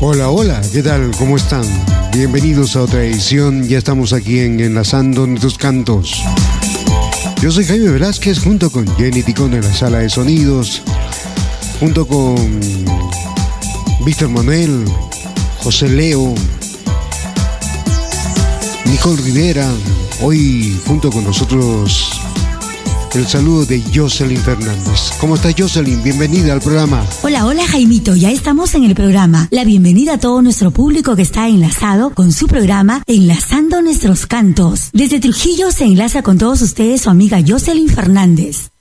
Hola, hola, ¿qué tal? ¿Cómo están? Bienvenidos a otra edición, ya estamos aquí en Enlazando Nuestros Cantos. Yo soy Jaime Velázquez, junto con Jenny Ticón en la sala de sonidos, junto con Víctor Manuel, José Leo, Nicole Rivera. Hoy junto con nosotros el saludo de Jocelyn Fernández. ¿Cómo estás, Jocelyn? Bienvenida al programa. Hola, hola, Jaimito. Ya estamos en el programa. La bienvenida a todo nuestro público que está enlazado con su programa Enlazando Nuestros Cantos. Desde Trujillo se enlaza con todos ustedes su amiga Jocelyn Fernández.